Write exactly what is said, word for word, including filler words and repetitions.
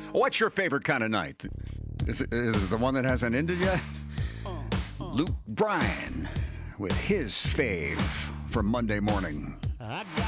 What's your favorite kind of night? Is it, is it the one that hasn't ended yet? Luke Bryan with his fave from Monday morning.